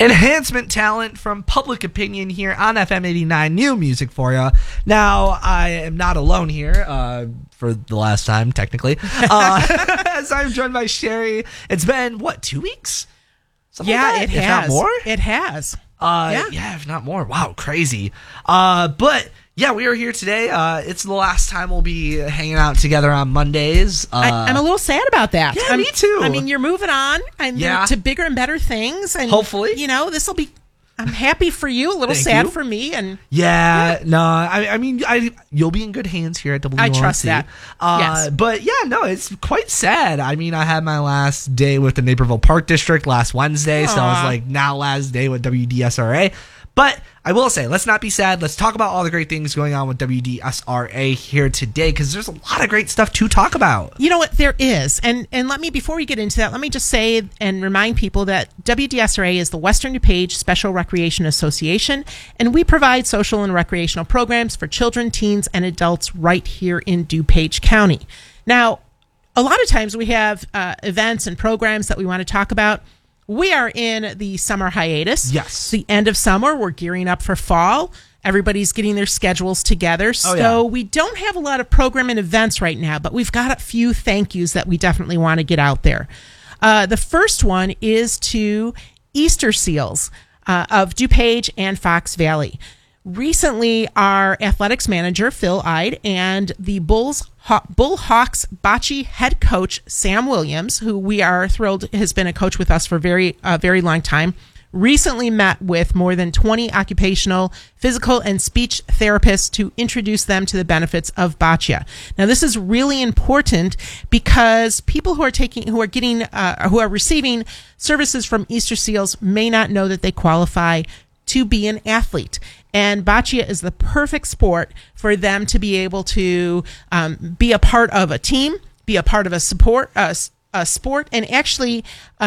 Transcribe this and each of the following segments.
enhancement talent from Public Opinion here on FM 89 New Music for you. Now, I am not alone here for the last time, technically, as I'm joined by Sherry. It's been, 2 weeks? Something like that? It if has. Not more? It has. Yeah, if not more. Wow, crazy. But yeah, we are here today. It's the last time we'll be hanging out together on Mondays. I'm a little sad about that. Yeah, me too. I mean, you're moving on and to bigger and better things. And hopefully. This will be... I'm happy for you, a little sad for me. And I mean, you'll be in good hands here at WLNC. I trust that. Yes. But yeah, no, it's quite sad. I mean, I had my last day with the Naperville Park District last Wednesday, so I was like, now last day with WDSRA. But I will say, let's not be sad. Let's talk about all the great things going on with WDSRA here today, because there's a lot of great stuff to talk about. You know what? There is. And let me, before we get into that, let me just say and remind people that WDSRA is the Western DuPage Special Recreation Association, and we provide social and recreational programs for children, teens, and adults right here in DuPage County. Now, a lot of times we have events and programs that we want to talk about. We are in the summer hiatus. Yes. It's the end of summer. We're gearing up for fall. Everybody's getting their schedules together. So we don't have a lot of program and events right now, but we've got a few thank yous that we definitely want to get out there. The first one is to Easter Seals of DuPage and Fox Valley. Recently, our athletics manager, Phil Ide, and the Bullhawks bocce head coach, Sam Williams, who we are thrilled has been a coach with us for a very long time, recently met with more than 20 occupational, physical, and speech therapists to introduce them to the benefits of bocce. Now, this is really important because people who are receiving services from Easter Seals may not know that they qualify to be an athlete. And bocce is the perfect sport for them to be able to be a part of a team, be a part of a sport, and actually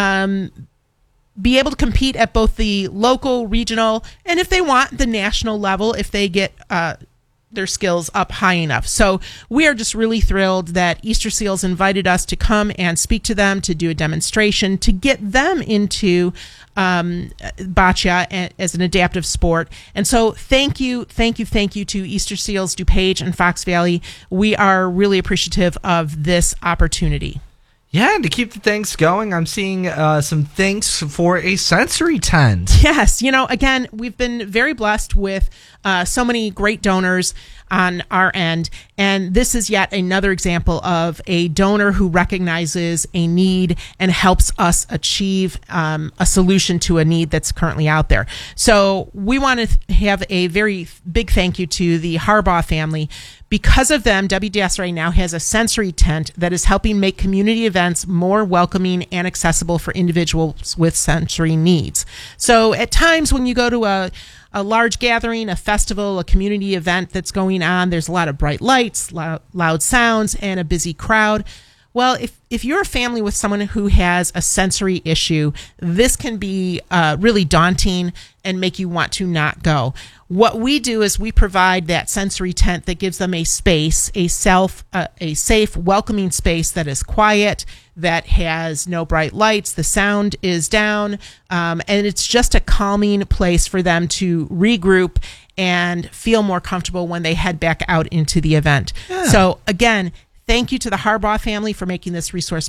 be able to compete at both the local, regional, and if they want, the national level if they get their skills up high enough. So we are just really thrilled that Easter Seals invited us to come and speak to them, to do a demonstration, to get them into bocce as an adaptive sport. And so thank you to Easter Seals, DuPage, and Fox Valley. We are really appreciative of this opportunity. Yeah, and to keep the thanks going, I'm seeing some thanks for a sensory tent. Yes, again, we've been very blessed with so many great donors on our end, and this is yet another example of a donor who recognizes a need and helps us achieve a solution to a need that's currently out there. So we want to have a very big thank you to the Harbaugh family. Because of them, WDSRA now has a sensory tent that is helping make community events more welcoming and accessible for individuals with sensory needs. So at times when you go to a large gathering, a festival, a community event that's going on, there's a lot of bright lights, loud sounds, and a busy crowd. Well, if you're a family with someone who has a sensory issue, this can be really daunting and make you want to not go. What we do is we provide that sensory tent that gives them a space, a safe, welcoming space that is quiet, that has no bright lights, the sound is down, and it's just a calming place for them to regroup and feel more comfortable when they head back out into the event. Yeah. So again, thank you to the Harbaugh family for making this resource